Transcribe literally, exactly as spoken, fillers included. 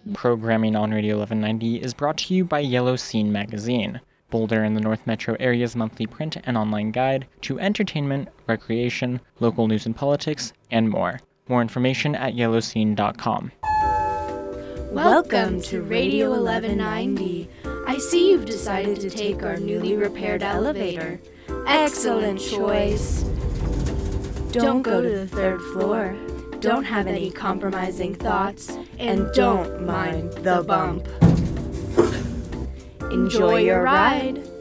Programming on Radio eleven ninety is brought to you by Yellow Scene Magazine, Boulder and the North Metro area's monthly print and online guide to entertainment, recreation, local news and politics, and more. More information at yellow scene dot com. Welcome to Radio eleven ninety. I see you've decided to take our newly repaired elevator. Excellent choice. Don't go to the third floor. Don't have any compromising thoughts. And don't mind the bump. Enjoy your ride.